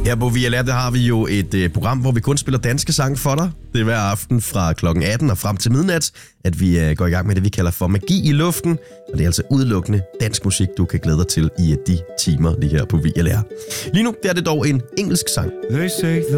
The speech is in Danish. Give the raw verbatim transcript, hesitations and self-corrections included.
Her på V L R, der har vi jo et øh, program, hvor vi kun spiller danske sange for dig. Det er hver aften fra klokken atten og frem til midnat, at vi øh, går i gang med det, vi kalder for Magi i Luften. Og det er altså udelukkende dansk musik, du kan glæde dig til i de timer lige her på V L R. Lige nu der er det dog en engelsk sang. They say